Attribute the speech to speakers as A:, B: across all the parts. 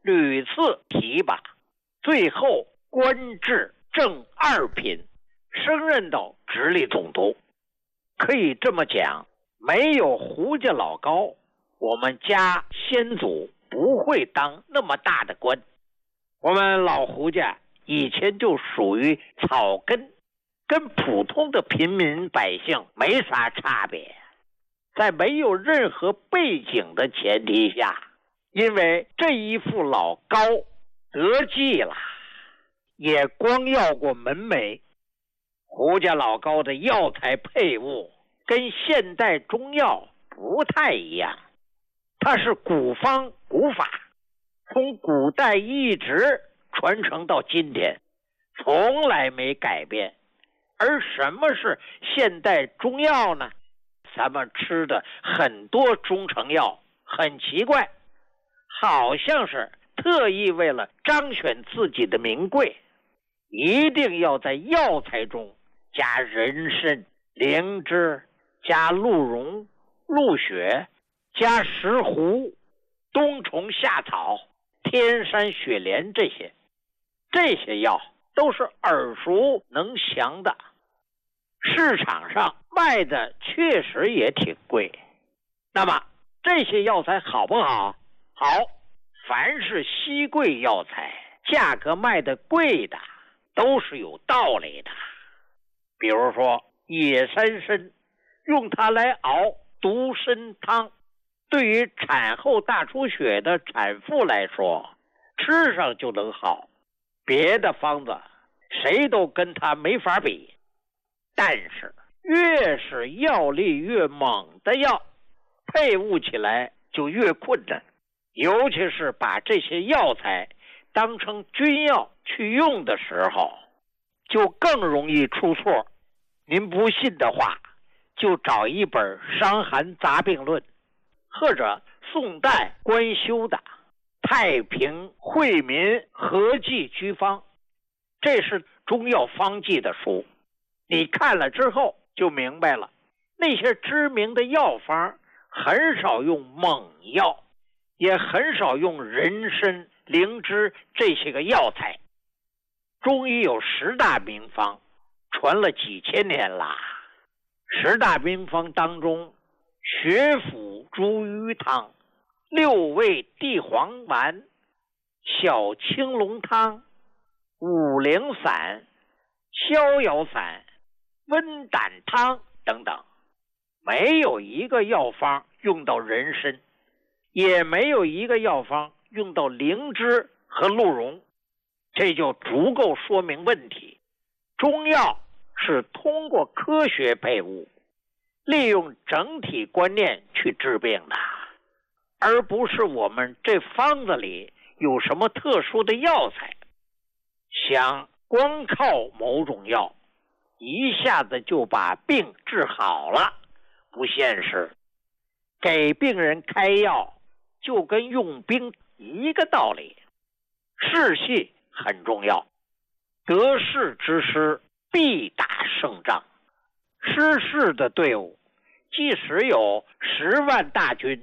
A: 屡次提拔，最后官至正二品，升任到直隶总督。可以这么讲，没有胡家老高，我们家先祖不会当那么大的官。我们老胡家以前就属于草根，跟普通的平民百姓没啥差别。在没有任何背景的前提下，因为这一副老高得计了，也光要过门楣。胡家老高的药材配伍跟现代中药不太一样，它是古方古法，从古代一直传承到今天，从来没改变。而什么是现代中药呢？咱们吃的很多中成药很奇怪，好像是特意为了彰显自己的名贵，一定要在药材中加人参、灵芝，加鹿茸、鹿血，加石斛、冬虫夏草、天山雪莲，这些药都是耳熟能详的，市场上卖的确实也挺贵。那么这些药材好不好？好，凡是稀贵药材，价格卖的贵的都是有道理的。比如说野山参，用它来熬独参汤，对于产后大出血的产妇来说，吃上就能好，别的方子谁都跟它没法比。但是越是药力越猛的药，配伍起来就越困难，尤其是把这些药材当成军药去用的时候，就更容易出错。您不信的话，就找一本《伤寒杂病论》，或者宋代官修的《太平惠民合剂居方》，这是中药方剂的书。你看了之后就明白了，那些知名的药方很少用猛药，也很少用人参、灵芝这些个药材。中医有10大名方，传了几千年了。10大名方当中，血府茱萸汤、6味地黄丸、小青龙汤、五苓散、逍遥散、温胆汤等等，没有一个药方用到人参，也没有一个药方用到灵芝和鹿茸，这就足够说明问题。中药是通过科学配伍，利用整体观念去治病的，而不是我们这方子里有什么特殊的药材。想光靠某种药一下子就把病治好了，不现实。给病人开药就跟用兵一个道理，士气很重要，得势之师必打胜仗。失势的队伍即使有10万大军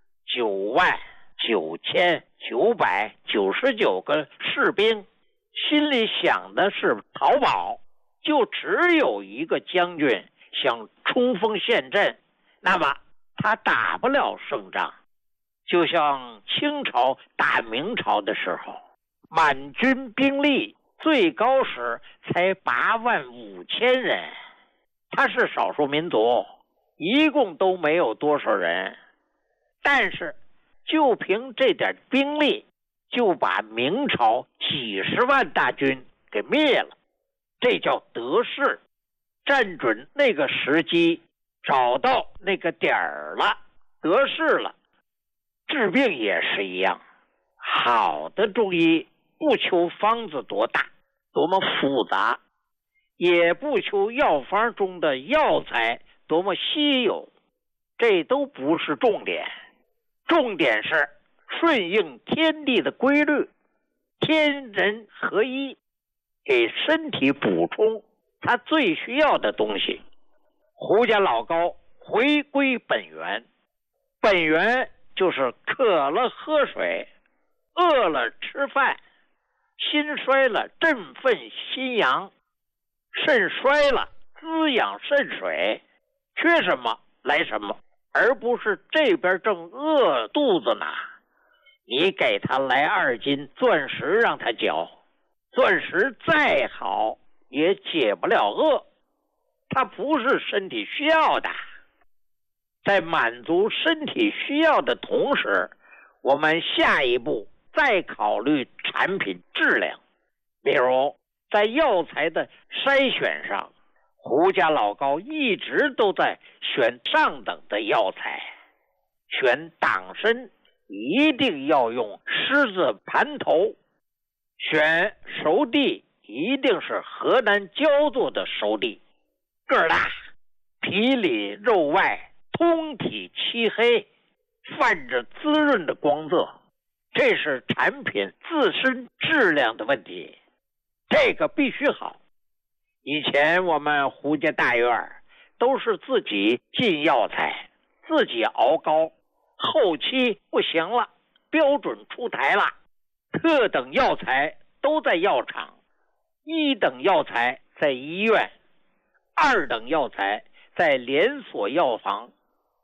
A: ，99999个士兵，心里想的是逃跑，就只有一个将军想冲锋陷阵，那么他打不了胜仗。就像清朝打明朝的时候，满军兵力最高时才85000人，他是少数民族，一共都没有多少人，但是就凭这点兵力就把明朝几十万大军给灭了，这叫得势。站准那个时机，找到那个点儿了，得势了。治病也是一样，好的中医不求方子多大多么复杂，也不求药方中的药材多么稀有，这都不是重点。重点是顺应天地的规律，天人合一，给身体补充他最需要的东西。胡家老高回归本源，本源就是渴了喝水，饿了吃饭，心衰了振奋心阳，肾衰了滋养肾水，缺什么来什么，而不是这边正饿肚子呢，你给他来2斤钻石让他嚼，钻石再好也解不了饿，它不是身体需要的。在满足身体需要的同时，我们下一步再考虑产品质量。比如在药材的筛选上，胡家老高一直都在选上等的药材，选党参一定要用狮子盘头，选熟地一定是河南焦作的熟地，个儿大，皮里肉外，通体漆黑，泛着滋润的光泽，这是产品自身质量的问题，这个必须好。以前我们胡家大院都是自己进药材，自己熬膏，后期不行了，标准出台了，特等药材都在药厂，1等药材在医院，2等药材在连锁药房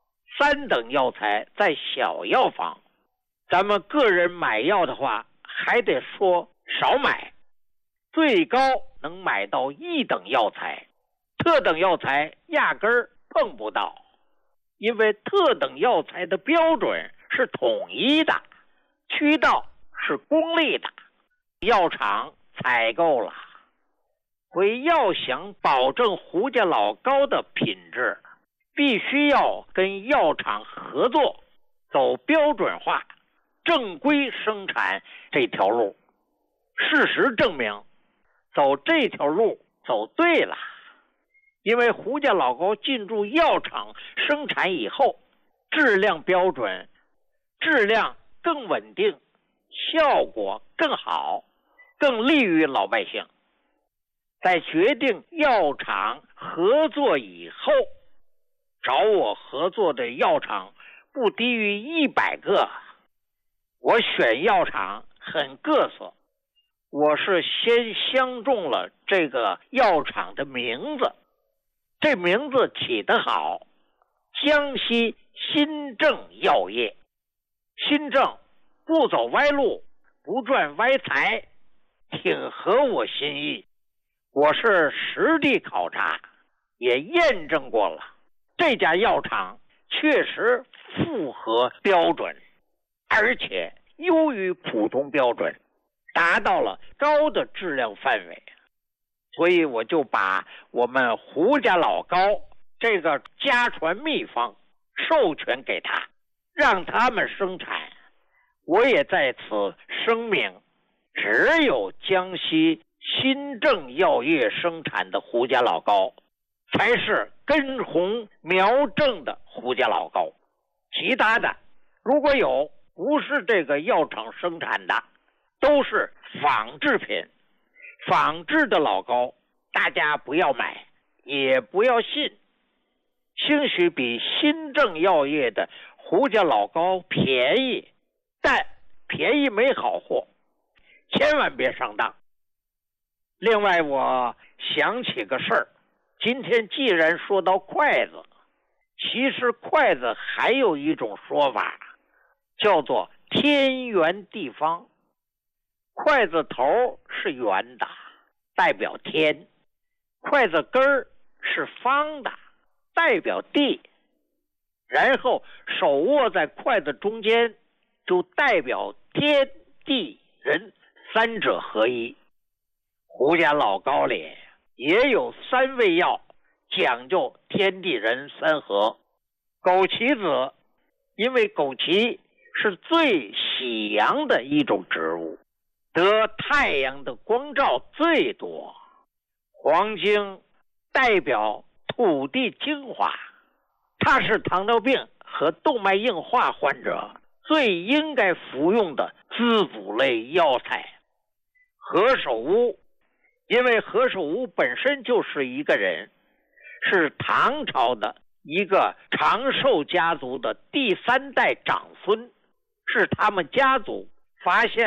A: ，3等药材在小药房。咱们个人买药的话，还得说少买，最高能买到1等药材，特等药材压根儿碰不到，因为特等药材的标准是统一的，渠道是公立的，药厂采购了。所以要想保证胡家老高的品质，必须要跟药厂合作，走标准化、正规生产这条路。事实证明，走这条路走对了，因为胡家老高进入药厂生产以后，质量标准，质量更稳定，效果更好，更利于老百姓。在决定药厂合作以后，找我合作的药厂不低于100个。我选药厂很各色，我是先相中了这个药厂的名字，这名字起得好，江西新政药业。新政不走歪路，不赚歪财，挺合我心意。我是实地考察，也验证过了，这家药厂确实符合标准，而且优于普通标准，达到了高的质量范围。所以我就把我们胡家老高这个家传秘方授权给他，让他们生产。我也在此声明，只有江西新政药业生产的胡家老高才是根红苗正的胡家老高，其他的如果有不是这个药厂生产的，都是仿制品。仿制的老高大家不要买，也不要信，兴许比新政药业的胡家老高便宜，但便宜没好货，千万别上当。另外我想起个事儿，今天既然说到筷子，其实筷子还有一种说法，叫做天圆地方。筷子头是圆的，代表天；筷子根儿是方的，代表地。然后手握在筷子中间，就代表天地人三者合一。胡家老高里也有3味药，讲究天地人三合。枸杞子，因为枸杞是最喜阳的一种植物，得太阳的光照最多。黄精代表土地精华，它是糖尿病和动脉硬化患者最应该服用的滋补类药材。何首乌，因为何首乌本身就是一个人，是唐朝的一个长寿家族的第3代长孙，是他们家族发现